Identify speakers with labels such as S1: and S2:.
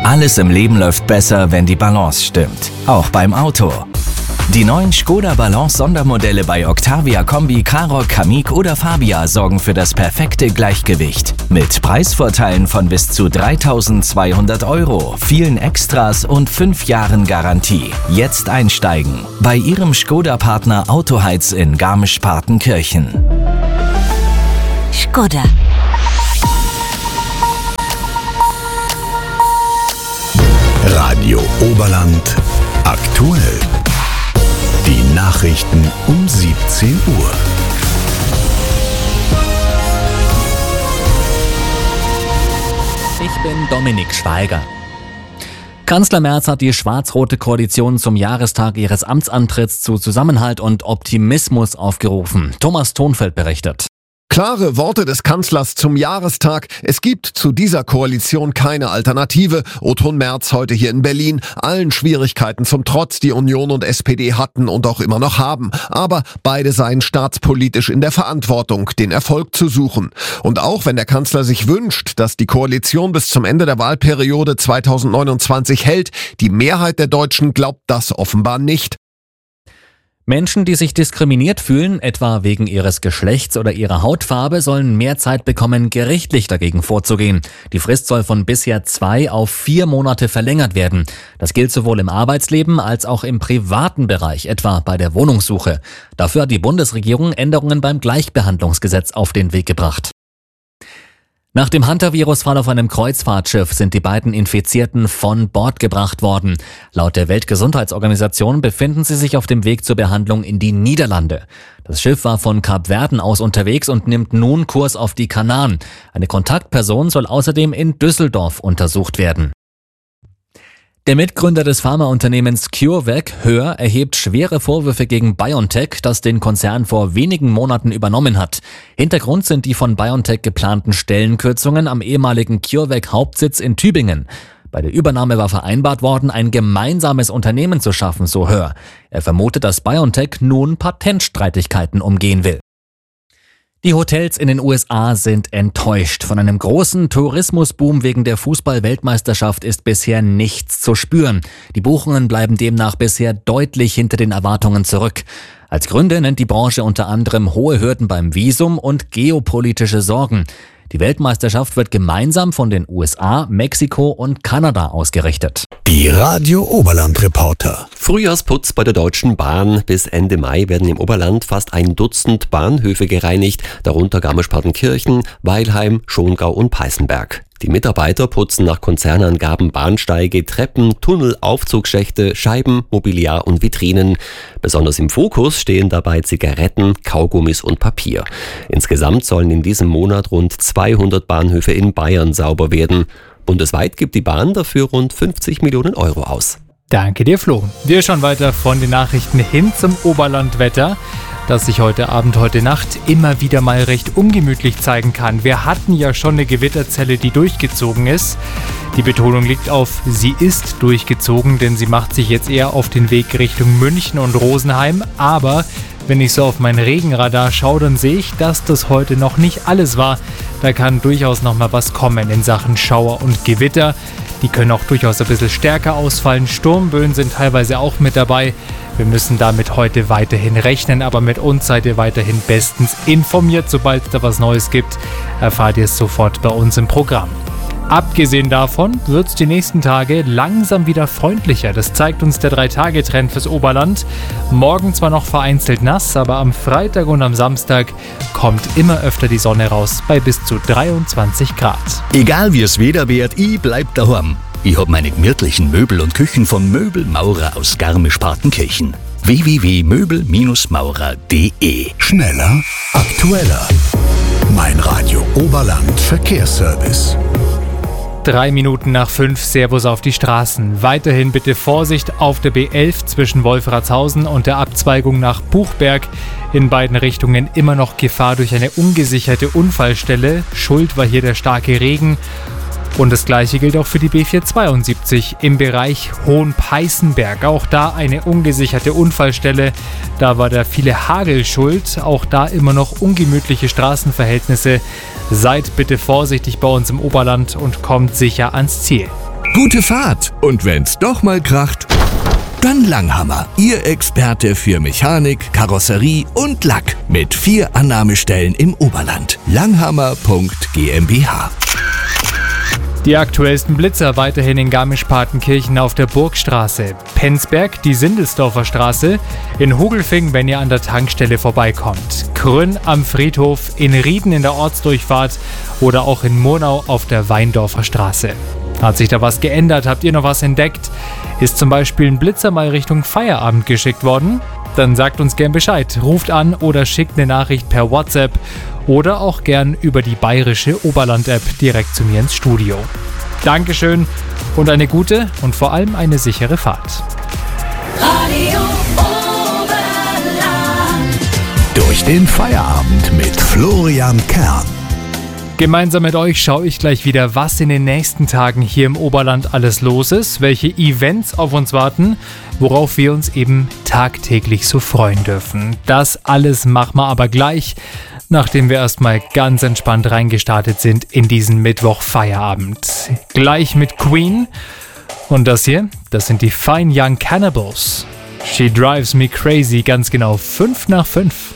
S1: Alles im Leben läuft besser, wenn die Balance stimmt. Auch beim Auto. Die neuen Škoda Balance Sondermodelle bei Octavia Kombi, Karoq, Kamiq oder Fabia sorgen für das perfekte Gleichgewicht. Mit Preisvorteilen von bis zu 3.200 €, vielen Extras und 5 Jahren Garantie. Jetzt einsteigen. Bei Ihrem Škoda-Partner Autoheiz in Garmisch-Partenkirchen.
S2: Škoda.
S3: Radio Oberland aktuell. Die Nachrichten um 17 Uhr.
S4: Ich bin Dominik Schweiger. Kanzler Merz hat die schwarz-rote Koalition zum Jahrestag ihres Amtsantritts zu Zusammenhalt und Optimismus aufgerufen. Thomas Thonfeld berichtet.
S5: Klare Worte des Kanzlers zum Jahrestag. Es gibt zu dieser Koalition keine Alternative. O-Ton Merz heute hier in Berlin. Allen Schwierigkeiten zum Trotz, die Union und SPD hatten und auch immer noch haben. Aber beide seien staatspolitisch in der Verantwortung, den Erfolg zu suchen. Und auch wenn der Kanzler sich wünscht, dass die Koalition bis zum Ende der Wahlperiode 2029 hält, die Mehrheit der Deutschen glaubt das offenbar nicht.
S4: Menschen, die sich diskriminiert fühlen, etwa wegen ihres Geschlechts oder ihrer Hautfarbe, sollen mehr Zeit bekommen, gerichtlich dagegen vorzugehen. Die Frist soll von bisher 2 auf 4 Monate verlängert werden. Das gilt sowohl im Arbeitsleben als auch im privaten Bereich, etwa bei der Wohnungssuche. Dafür hat die Bundesregierung Änderungen beim Gleichbehandlungsgesetz auf den Weg gebracht. Nach dem Hunter-Virus-Fall auf einem Kreuzfahrtschiff sind die beiden Infizierten von Bord gebracht worden. Laut der Weltgesundheitsorganisation befinden sie sich auf dem Weg zur Behandlung in die Niederlande. Das Schiff war von Kapverden aus unterwegs und nimmt nun Kurs auf die Kanaren. Eine Kontaktperson soll außerdem in Düsseldorf untersucht werden. Der Mitgründer des Pharmaunternehmens CureVac, Höhr, erhebt schwere Vorwürfe gegen BioNTech, das den Konzern vor wenigen Monaten übernommen hat. Hintergrund sind die von BioNTech geplanten Stellenkürzungen am ehemaligen CureVac-Hauptsitz in Tübingen. Bei der Übernahme war vereinbart worden, ein gemeinsames Unternehmen zu schaffen, so Höhr. Er vermutet, dass BioNTech nun Patentstreitigkeiten umgehen will. Die Hotels in den USA sind enttäuscht. Von einem großen Tourismusboom wegen der Fußball-Weltmeisterschaft ist bisher nichts zu spüren. Die Buchungen bleiben demnach bisher deutlich hinter den Erwartungen zurück. Als Gründe nennt die Branche unter anderem hohe Hürden beim Visum und geopolitische Sorgen. Die Weltmeisterschaft wird gemeinsam von den USA, Mexiko und Kanada ausgerichtet.
S3: Die Radio Oberland Reporter.
S6: Frühjahrsputz bei der Deutschen Bahn. Bis Ende Mai werden im Oberland fast 1 Dutzend Bahnhöfe gereinigt, darunter Garmisch-Partenkirchen, Weilheim, Schongau und Peißenberg. Die Mitarbeiter putzen nach Konzernangaben Bahnsteige, Treppen, Tunnel, Aufzugschächte, Scheiben, Mobiliar und Vitrinen. Besonders im Fokus stehen dabei Zigaretten, Kaugummis und Papier. Insgesamt sollen in diesem Monat rund 200 Bahnhöfe in Bayern sauber werden. Bundesweit gibt die Bahn dafür rund 50 Millionen € aus.
S7: Danke dir, Flo. Wir schauen weiter von den Nachrichten hin zum Oberlandwetter, das sich heute Abend, heute Nacht immer wieder mal recht ungemütlich zeigen kann. Wir hatten ja schon eine Gewitterzelle, die durchgezogen ist. Die Betonung liegt auf, sie ist durchgezogen, denn sie macht sich jetzt eher auf den Weg Richtung München und Rosenheim. Aber wenn ich so auf mein Regenradar schaue, dann sehe ich, dass das heute noch nicht alles war. Da kann durchaus noch mal was kommen in Sachen Schauer und Gewitter. Die können auch durchaus ein bisschen stärker ausfallen. Sturmböen sind teilweise auch mit dabei. Wir müssen damit heute weiterhin rechnen, aber mit uns seid ihr weiterhin bestens informiert. Sobald es da was Neues gibt, erfahrt ihr es sofort bei uns im Programm. Abgesehen davon wird es die nächsten Tage langsam wieder freundlicher. Das zeigt uns der 3-Tage-Trend fürs Oberland. Morgen zwar noch vereinzelt nass, aber am Freitag und am Samstag kommt immer öfter die Sonne raus bei bis zu 23 Grad.
S8: Egal wie es Wetter wird, ich bleib daheim. Ich hab meine gemütlichen Möbel und Küchen von Möbelmaurer aus Garmisch-Partenkirchen. www.möbel-maurer.de.
S3: Schneller, aktueller. Mein Radio Oberland Verkehrsservice.
S7: 3 Minuten nach 5, Servus auf die Straßen. Weiterhin bitte Vorsicht auf der B11 zwischen Wolfratshausen und der Abzweigung nach Buchberg. In beiden Richtungen immer noch Gefahr durch eine ungesicherte Unfallstelle. Schuld war hier der starke Regen. Und das gleiche gilt auch für die B472 im Bereich Hohenpeißenberg. Auch da eine ungesicherte Unfallstelle. Da war der viele Hagel schuld. Auch da immer noch ungemütliche Straßenverhältnisse. Seid bitte vorsichtig bei uns im Oberland und kommt sicher ans Ziel.
S2: Gute Fahrt und wenn's doch mal kracht, dann Langhammer, Ihr Experte für Mechanik, Karosserie und Lack mit 4 Annahmestellen im Oberland. Langhammer.GmbH.
S7: Die aktuellsten Blitzer weiterhin in Garmisch-Partenkirchen auf der Burgstraße, Penzberg die Sindelsdorfer Straße, in Hugelfing, wenn ihr an der Tankstelle vorbeikommt, Krünn am Friedhof, in Rieden in der Ortsdurchfahrt oder auch in Murnau auf der Weindorfer Straße. Hat sich da was geändert? Habt ihr noch was entdeckt? Ist zum Beispiel ein Blitzer mal Richtung Feierabend geschickt worden? Dann sagt uns gern Bescheid, ruft an oder schickt eine Nachricht per WhatsApp oder auch gern über die bayerische Oberland-App direkt zu mir ins Studio. Dankeschön und eine gute und vor allem eine sichere Fahrt.
S3: Radio Oberland. Durch den Feierabend mit Florian Kern.
S7: Gemeinsam mit euch schaue ich gleich wieder, was in den nächsten Tagen hier im Oberland alles los ist, welche Events auf uns warten, worauf wir uns eben tagtäglich so freuen dürfen. Das alles machen wir aber gleich, nachdem wir erstmal ganz entspannt reingestartet sind in diesen Mittwoch-Feierabend. Gleich mit Queen. Und das hier, das sind die Fine Young Cannibals. She Drives Me Crazy, ganz genau 5 nach 5.